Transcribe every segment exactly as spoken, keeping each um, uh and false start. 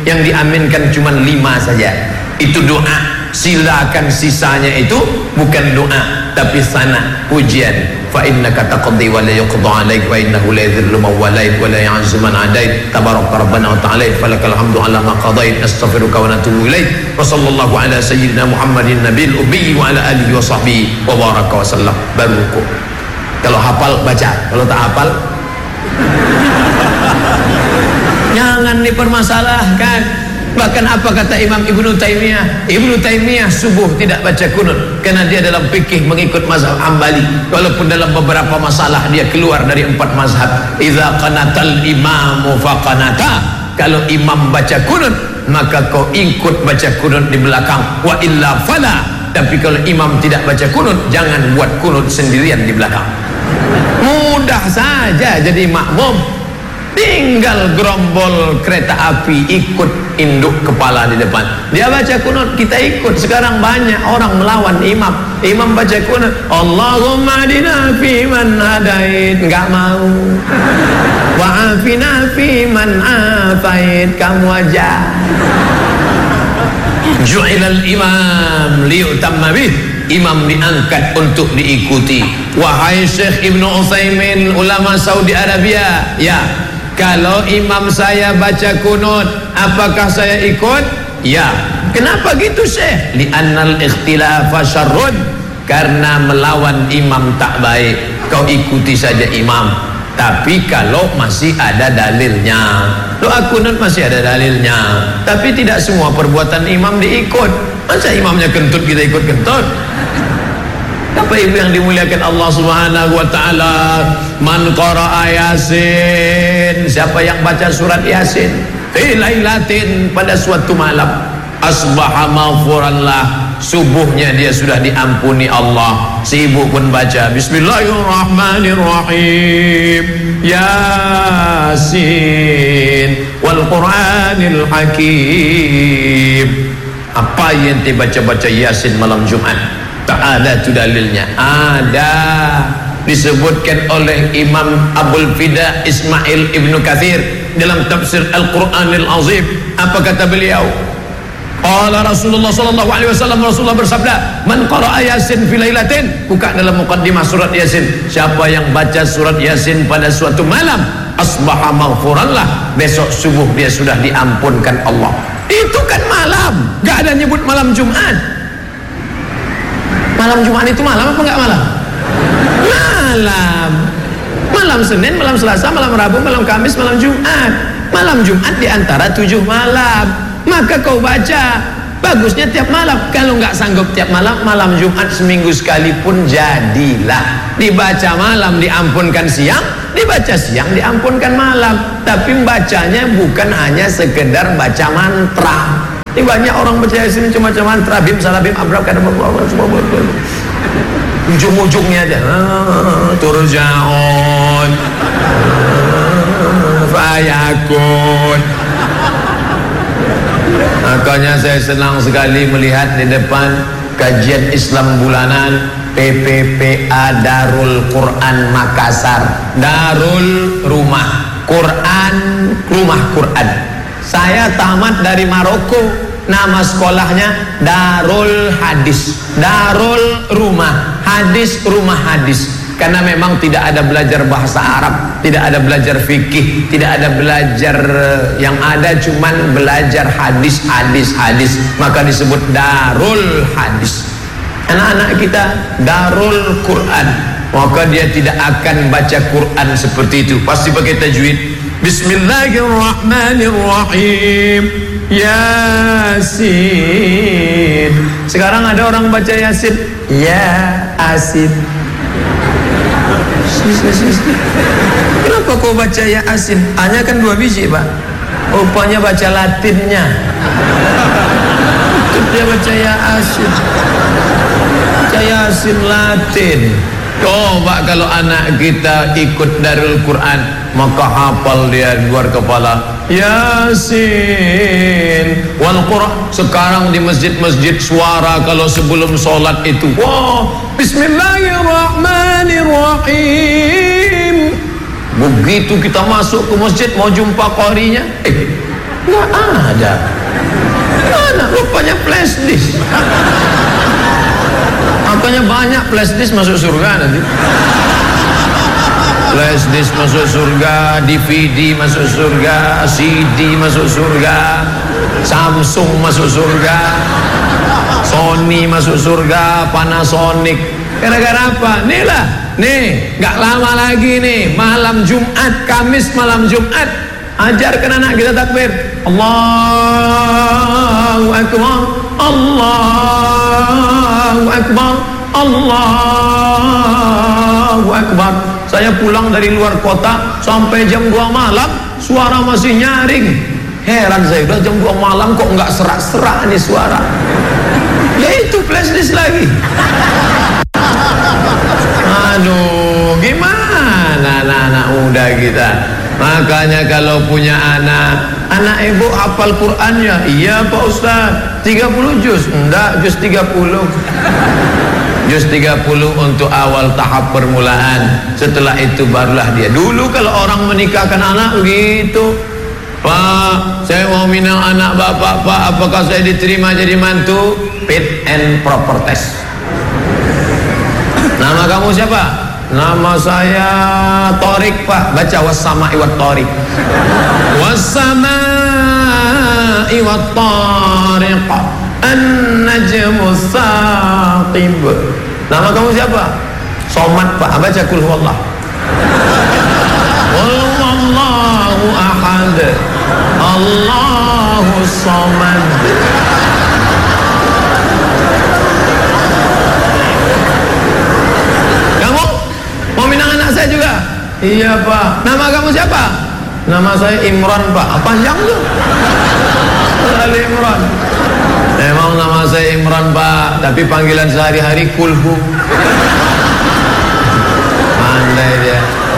yang diaminkan cuma lima saja. Itu doa. Silakan sisanya itu bukan doa tapi sana, pujian. Fa innaka taqdi wa la yuqda 'alaik wa innahu la yadhillu man walait wa la ya'izzu man 'adait tabaraka rabbana wa ta'ala falakal hamdu 'ala ma qadait nastaghfiruka wa natubu ilaik wa sallallahu ala sayyidina Muhammadin nabiyil ummi wa ala alihi wa sahbihi wa baraka wa sallam. Baru ruku. Kalau hafal baca, kalau tak hafal jangan dipermasalahkan. Bahkan apa kata Imam Ibnu Taimiyah? Ibnu Taimiyah subuh tidak baca kunut karena dia dalam fikih mengikut mazhab Hambali, walaupun dalam beberapa masalah dia keluar dari empat mazhab. Idza qanatal imamu faqanata, kalau imam baca kunut maka kau ikut baca kunut di belakang. Wa illa fala, tapi kalau imam tidak baca kunut jangan buat kunut sendirian di belakang. Mudah saja jadi makmum. Tinggal gerombol kereta api ikut induk kepala di depan. Dia baca kunut, kita ikut. Sekarang banyak orang melawan imam. Imam baca kunut, Allahumma adina fi man hadait, enggak mau. Wa afina fi man afait, kamu aja. Ju'ilal imam liyutamma bih, imam diangkat untuk diikuti. Wahai Syekh Ibnu Utsaimin, ulama Saudi Arabia, ya, kalau imam saya baca kunut, apakah saya ikut? Ya. Kenapa gitu, Syekh? Li'annal ikhtilafa syarrun, karena melawan imam tak baik. Kau ikuti saja imam, tapi kalau masih ada dalilnya. Doa kunut masih ada dalilnya, tapi tidak semua perbuatan imam diikut. Masa imamnya kentut kita ikut kentut? Bapak Ibu yang dimuliakan Allah Subhanahu wa taala, man qara'a Yasin, siapa yang baca surat Yasin fi lailatin, pada suatu malam, asbaha maghfuran lah, subuhnya dia sudah diampuni Allah. Si ibu pun baca Bismillahirrahmanirrahim, Yasin wal Qur'anil Hakim. Apa yang dibaca-baca Yasin malam Jumat? Tak ada tu dalilnya. Ada, disebutkan oleh Imam Abul Fida Ismail Ibnu Katsir dalam tafsir Al-Qur'anil Azim. Apa kata beliau? Qala Rasulullah sallallahu alaihi wasallam, Rasulullah bersabda, man qara'a Yasin fi lailatin, buka dalam muqaddimah surat Yasin, siapa yang baca surat Yasin pada suatu malam, asbaha maghfuran lah, besok subuh dia sudah diampunkan Allah. Itu kan malam, gak ada nyebut malam Jumat. Malam Jumat itu malam apa enggak malam? Malam. Malam Senin, malam Selasa, malam Rabu, malam Kamis, malam Jumat. Malam Jumat di antara tujuh malam. Maka kau baca, bagusnya tiap malam. Kalau enggak sanggup tiap malam, malam Jumat seminggu sekali pun jadilah. Dibaca malam diampunkan siang, dibaca siang diampunkan malam. Tapi bacanya bukan hanya sekedar baca mantra. Ini banyak orang baca Yasin cuma cuma mantra, bim salabim abrak kadam Allah semua ujung-ujungnya aja turja'un fayakun. Makanya saya senang sekali melihat di depan kajian Islam bulanan P P P A Darul Quran Makassar. Darul rumah Quran, rumah Quran. Saya tamat dari Maroko, nama sekolahnya Darul Hadis, Darul Rumah Hadis, Rumah Hadis. Karena memang tidak ada belajar bahasa Arab, tidak ada belajar fikih, tidak ada belajar, yang ada cuman belajar hadis, hadis, hadis. Maka disebut Darul Hadis. Anak-anak kita Darul Quran, maka dia tidak akan baca Quran seperti itu, pasti pakai tajwid. Bismillahirrahmanirrahim, Yasin. Sekarang ada orang baca Yasin, ya asin. Kenapa kau baca ya asin? Hanya kan dua biji, Pak. Rupanya baca Latinnya. Dia baca ya asin. Baca Yasin Latin. Coba kalau anak kita ikut Darul Quran, maka hafal dia luar kepala. Yasin wal Quran. Sekarang di masjid-masjid suara kalau sebelum sholat itu, wah, Bismillahirrahmanirrahim. Begitu kita masuk ke masjid mau jumpa qarinya, eh, Nggak ada. Mana rupanya flash disk. Makanya banyak flash disk masuk surga nanti. Flash disk masuk surga, D V D masuk surga, C D masuk surga, Samsung masuk surga, Sony masuk surga, Panasonic. Gara-gara apa? Nih lah, nih, gak lama lagi nih, malam Jumat, Kamis malam Jumat, ajarkan anak kita takbir. Allahu Akbar, Allahu Akbar, Allahu Akbar. Saya pulang dari luar kota sampai jam dua malam, suara masih nyaring. Heran saya, udah jam dua malam kok nggak serak-serak nih suara. Ya itu flash disk lagi. Aduh, gimana anak-anak muda kita? Makanya kalau punya anak, anak ibu hafal Qur'annya? Iya Pak Ustaz, tiga puluh juz. Enggak, juz tiga puluh. Juz tiga puluh untuk awal tahap permulaan. Setelah itu barulah dia. Dulu kalau orang menikahkan anak begitu, Pak, saya mau minang anak bapak, Pak, apakah saya diterima jadi mantu? Fit and proper test. Nama kamu siapa? Nama saya Torik, Pak. Baca wassama'i wat Torik. Wassama'i wat Tariq, an-najmu saqib. Nama kamu siapa? Somad, Pak. Baca kul huwallah. Qul huwallahu ahad, Allahu samad. Kamu mau minang anak saya juga? Iya Pak. Nama kamu siapa? Nama saya Imran, Pak. Apa panjang tuh? Ali Imran. Memang nama saya Imran, Pak, tapi panggilan sehari-hari Kulhu. Pandai dia.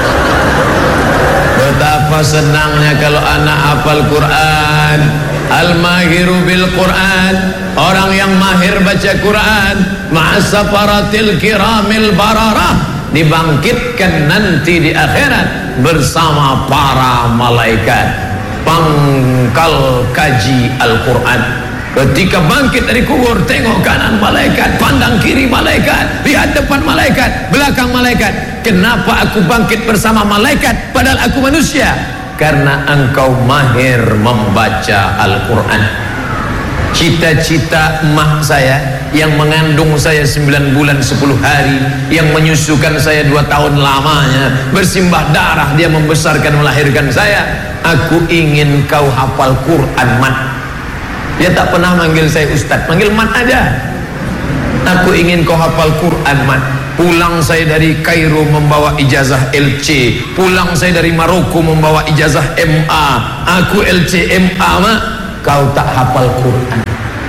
Betapa senangnya kalau anak hafal Quran. Al-mahiru bil Quran, orang yang mahir baca Quran, ma'asafaratil kiramil bararah, dibangkitkan nanti di akhirat bersama para malaikat pangkal kaji Al-Quran. Ketika bangkit dari kubur, tengok kanan malaikat, pandang kiri malaikat, lihat depan malaikat, belakang malaikat. Kenapa aku bangkit bersama malaikat padahal aku manusia? Karena engkau mahir membaca Al-Quran. Cita-cita emak saya yang mengandung saya sembilan bulan sepuluh hari, yang menyusukan saya dua tahun lamanya, bersimbah darah dia membesarkan melahirkan saya. Aku ingin kau hafal Quran, Mat. Dia tak pernah manggil saya Ustadz, manggil Mat aja. Aku ingin kau hafal Quran, Mat. Pulang saya dari Kairo membawa ijazah L C, pulang saya dari Maroko membawa ijazah M A. Aku L C M A, Mak. Kau tak hafal Quran.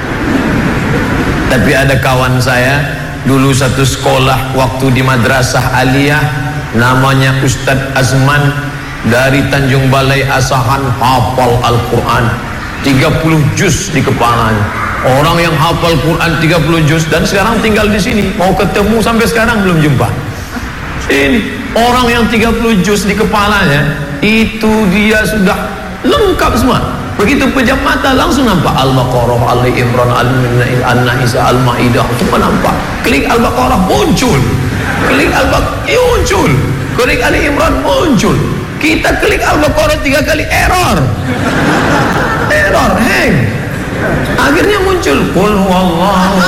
Tapi ada kawan saya dulu satu sekolah waktu di Madrasah Aliyah, namanya Ustadz Azman, dari Tanjung Balai Asahan, hafal Al-Quran tiga puluh juz di kepalanya. Orang yang hafal Quran tiga puluh juz dan sekarang tinggal di sini, mau ketemu sampai sekarang belum jumpa. Ini orang yang tiga puluh juz di kepalanya, itu dia sudah lengkap semua. Begitu pejam mata langsung nampak Al-Baqarah, Ali Imran, Al-Nisa, Al-Maidah, semua nampak. Klik Al-Baqarah muncul, klik Al-Baqarah muncul, klik Ali Imran muncul. Kita klik Al-Baqarah tiga kali error, error, hang. Akhirnya muncul Qul huwallahu.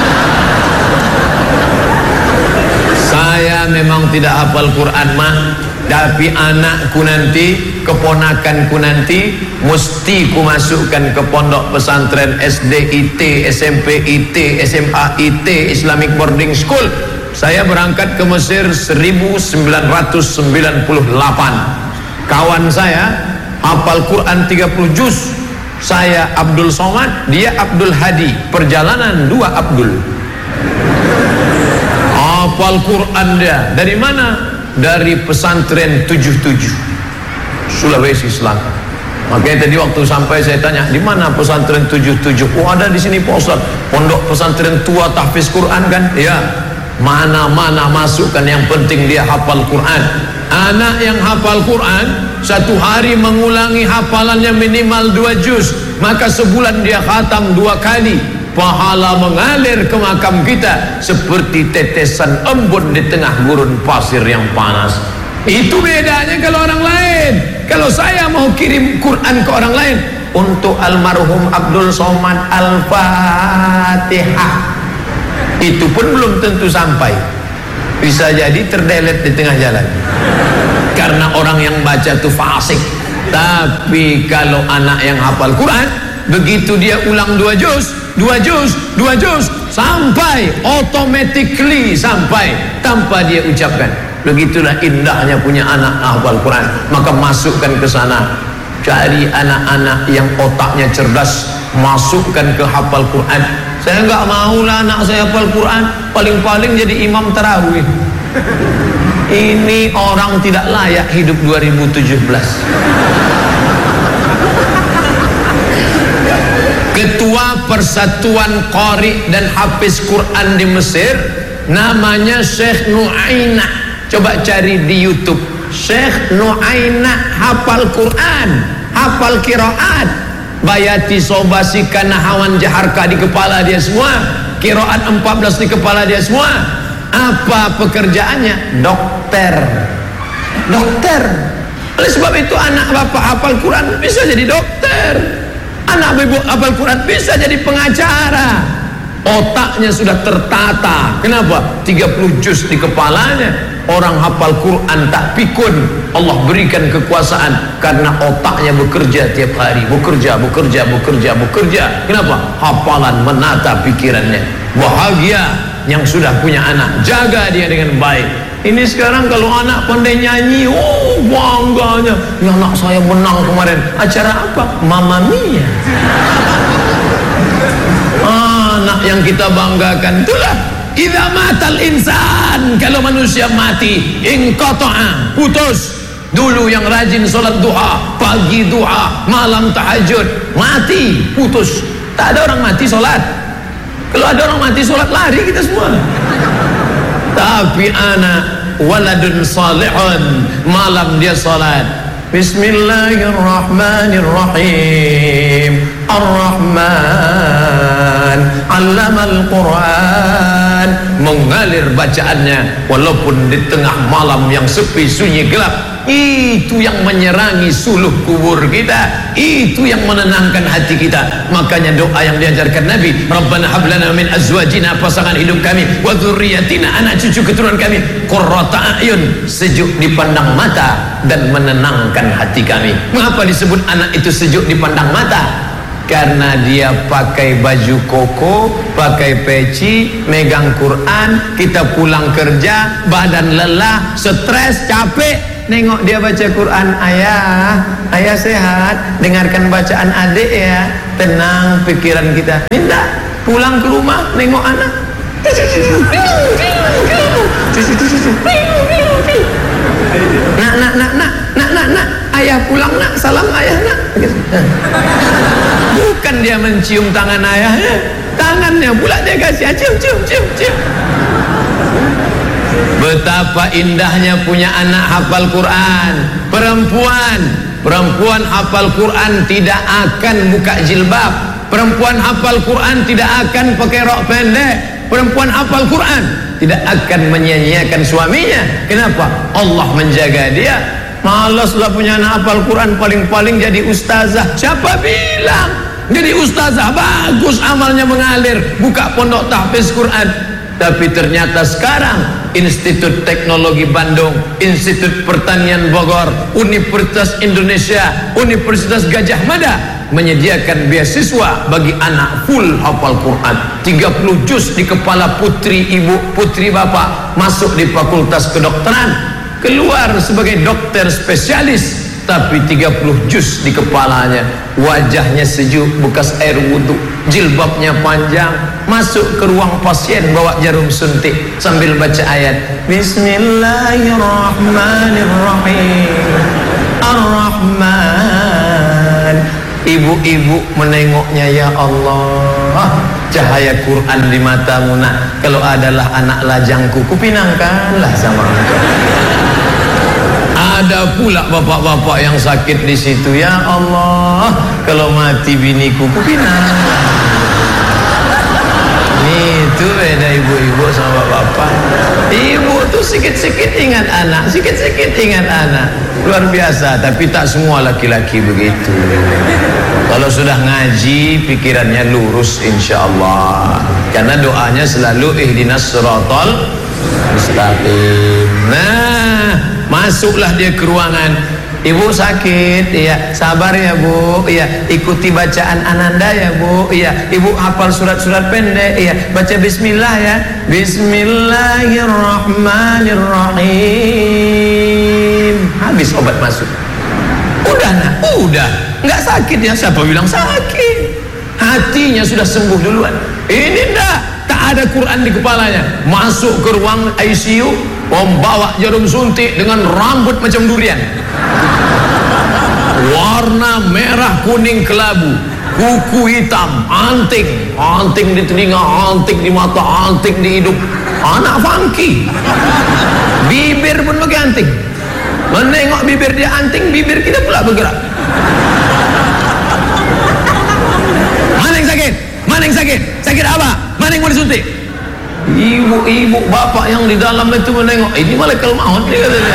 Saya memang tidak hafal Quran, mah, tapi anakku nanti, keponakanku nanti, mesti ku masukkan ke pondok pesantren S D I T, S M P I T, S M A I T, Islamic Boarding School. Saya berangkat ke Mesir seribu sembilan ratus sembilan puluh delapan. Kawan saya hafal Quran tiga puluh juz. Saya Abdul Somad, dia Abdul Hadi. Perjalanan dua Abdul. Hafal Quran dia. Dari mana? Dari pesantren tujuh tujuh Sulawesi Selatan. Makanya tadi waktu sampai saya tanya, di mana pesantren tujuh tujuh? Oh, ada di sini Pak Ustaz. Pondok pesantren tua tahfiz Quran kan? Iya. mana-mana masukkan, yang penting dia hafal Quran. Anak yang hafal Quran satu hari mengulangi hafalannya minimal dua juz, maka sebulan dia khatam dua kali. Pahala mengalir ke makam kita seperti tetesan embun di tengah gurun pasir yang panas. Itu bedanya kalau orang lain. Kalau saya mau kirim Quran ke orang lain, untuk almarhum Abdul Somad Al-Fatihah, itu pun belum tentu sampai, bisa jadi terdelet di tengah jalan karena orang yang baca itu fasik. Tapi kalau anak yang hafal Quran, begitu dia ulang dua juz, dua juz, dua juz, sampai automatically sampai tanpa dia ucapkan. Begitulah indahnya punya anak hafal Quran. Maka masukkan ke sana, cari anak-anak yang otaknya cerdas, masukkan ke hafal Quran. Saya nggak mau lah anak saya hafal Quran, paling-paling jadi imam tarawih. Ini orang tidak layak hidup dua ribu tujuh belas. Ketua Persatuan Qari dan Hafiz Quran di Mesir namanya Syekh Nu'ainah. Coba cari di YouTube, Syekh Nu'ainah hafal Quran, hafal qiraat, bayati sobasi kanahawan jaharka di kepala dia semua, qiraat empat belas di kepala dia semua. Apa pekerjaannya? Dokter. Dokter. Oleh sebab itu anak bapak hafal Quran bisa jadi dokter, anak ibu hafal Quran bisa jadi pengacara. Otaknya sudah tertata. Kenapa? tiga puluh juz di kepalanya. Orang hafal Quran tak pikun, Allah berikan kekuasaan karena otaknya bekerja tiap hari, bekerja, bekerja, bekerja, bekerja. Kenapa? Hafalan menata pikirannya. Bahagia yang sudah punya anak, jaga dia dengan baik. Ini sekarang kalau anak pandai nyanyi, oh bangganya, ya anak saya menang kemarin. Acara apa? Mamma Mia. Anak yang kita banggakan itulah. Idza matal insan, kalau manusia mati, inqata'a, putus. Dulu yang rajin salat duha, pagi duha, malam tahajud, mati, putus. Tak ada orang mati salat. Kalau ada orang mati salat, lari kita semua. Tapi anak waladun salihun, malam dia salat. Bismillahirrahmanirrahim. Ar-Rahman 'allamal Qur'an. Mengalir bacaannya walaupun di tengah malam yang sepi sunyi gelap. Itu yang menyerangi suluh kubur kita, itu yang menenangkan hati kita. Makanya doa yang diajarkan Nabi, Rabbana hablana min azwajina, pasangan hidup kami, wa dzurriyyatina, anak cucu keturunan kami, qurrata a'yun, sejuk dipandang mata dan menenangkan hati kami. Mengapa disebut anak itu sejuk dipandang mata? Karena dia pakai baju koko, pakai peci, megang Quran. Kita pulang kerja, badan lelah, stres, capek, nengok dia baca Quran. Ayah, ayah sehat, dengarkan bacaan adik ya, tenang pikiran kita. Minta pulang ke rumah, nengok anak. Nak, nak, nak, nak, nak, nak, nak, ayah pulang nak, salam ayah nak. Bukan dia mencium tangan ayahnya, tangannya pula dia kasih cium, cium, cium, cium. Betapa indahnya punya anak hafal Quran. Perempuan, perempuan hafal Quran tidak akan buka jilbab. Perempuan hafal Quran tidak akan pakai rok pendek. Perempuan hafal Quran tidak akan menyia-nyiakan suaminya. Kenapa? Allah menjaga dia. Malaslah punya anak hafal Quran, paling-paling jadi ustazah. Siapa bilang jadi ustazah bagus amalnya mengalir, buka pondok tahfiz Quran? Tapi ternyata sekarang Institut Teknologi Bandung, Institut Pertanian Bogor, Universitas Indonesia, Universitas Gajah Mada menyediakan beasiswa bagi anak full hafal Quran. tiga puluh juz di kepala putri ibu, putri bapak, masuk di fakultas kedokteran, keluar sebagai dokter spesialis. Tapi tiga puluh juz di kepalanya, wajahnya sejuk bekas air wudhu, jilbabnya panjang, masuk ke ruang pasien bawa jarum suntik sambil baca ayat Bismillahirrahmanirrahim, Ar-Rahman Ibu-ibu menengoknya, ya Allah, cahaya Quran di matamu nak. Kalau adalah anak lajangku, kupinangkanlah sama engkau. Ada pula bapak-bapak yang sakit di situ, ya Allah, kalau mati biniku, kupinang. Itu beda ibu-ibu sama bapak. Ibu tuh sikit-sikit ingat anak, sikit-sikit ingat anak. Luar biasa, tapi tak semua laki-laki begitu. Kalau sudah ngaji, pikirannya lurus insyaallah. Karena doanya selalu ihdinas siratal mustaqim. Nah, masuklah dia ke ruangan. Ibu sakit, iya, sabar ya Bu, iya, ikuti bacaan Ananda ya Bu, iya, Ibu hafal surat-surat pendek, iya, baca bismillah ya, bismillahirrahmanirrahim. Habis obat masuk. Udah nak, udah, nggak sakit ya, siapa bilang sakit? Hatinya sudah sembuh duluan. Ini ndak, tak ada Quran di kepalanya. Masuk ke ruang I C U, membawa jarum suntik dengan rambut macam durian, warna merah kuning kelabu, kuku hitam, anting, anting di telinga, anting di mata, anting di hidung, anak funky. Bibir pun pakai anting. Menengok bibir dia anting, bibir kita pula bergerak. Mana yang sakit? Mana yang sakit? Sakit apa? Mana yang mau disuntik? Ibu-ibu bapak yang di dalam itu menengok, ini malaikat maut nih katanya.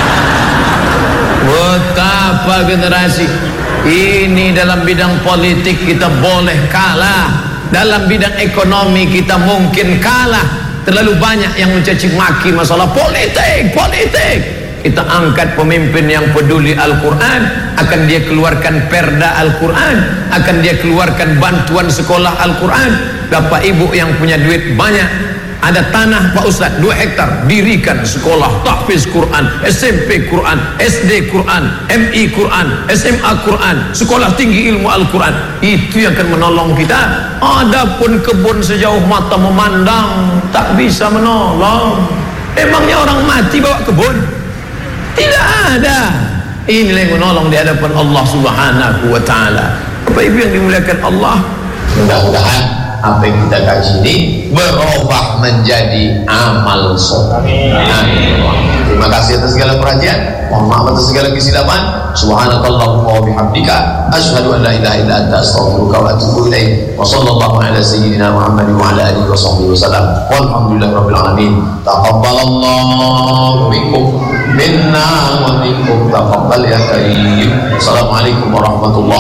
Betapa generasi ini dalam bidang politik kita boleh kalah, dalam bidang ekonomi kita mungkin kalah. Terlalu banyak yang mencaci maki masalah politik, politik. Kita angkat pemimpin yang peduli Al-Quran, akan dia keluarkan perda Al-Quran, akan dia keluarkan bantuan sekolah Al-Quran. Bapak ibu yang punya duit banyak, ada tanah Pak Ustadz dua hektar, dirikan sekolah tahfiz Quran, S M P Quran, S D Quran, M I Quran, S M A Quran, sekolah tinggi ilmu Al-Quran. Itu yang akan menolong kita. Adapun kebun sejauh mata memandang tak bisa menolong. Emangnya orang mati bawa kebun? Tidak ada. Inilah yang menolong di hadapan Allah Subhanahu wa taala. Bapak Ibu yang dimuliakan Allah, mudah-mudahan apa yang kita kaji ini berubah menjadi amal soleh. Amin. Terima kasih atas segala perhatian. Mohon maaf atas segala kesilapan. Subhanakallahumma wa bihamdika asyhadu an la ilaha illa anta astaghfiruka wa atubu ilaik. Wa sallallahu ala sayyidina Muhammadin wa ala alihi wa sahbihi wasallam. Walhamdulillahi rabbil alamin. Taqabbalallahu minkum minna wa minkum taqabbal ya karim. Assalamualaikum warahmatullahi